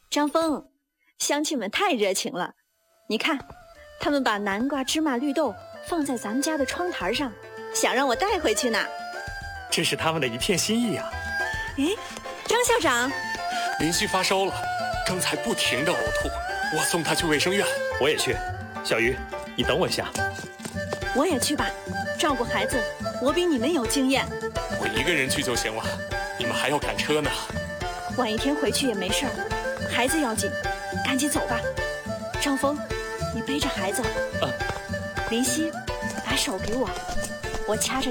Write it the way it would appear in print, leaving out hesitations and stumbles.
张峰，乡亲们太热情了，你看，他们把南瓜、芝麻、绿豆放在咱们家的窗台上，想让我带回去呢。 这是他们的一片心意啊。 哎，张校长， 林夕发烧了，刚才不停地呕吐，我送他去卫生院。 我也去。小鱼，你等我一下。 我也去吧，照顾孩子，我比你们有经验。 我一个人去就行了，你们还要赶车呢。 晚一天回去也没事儿，孩子要紧，赶紧走吧。张峰，你背着孩子。 嗯。 林夕，把手给我，我掐着